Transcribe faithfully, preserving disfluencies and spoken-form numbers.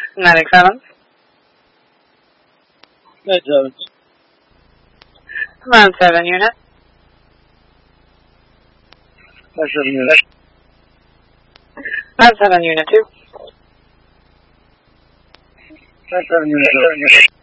ninety-seven. Good job. Command seven unit. That's seven unit. Command seven unit two. That's seven unit.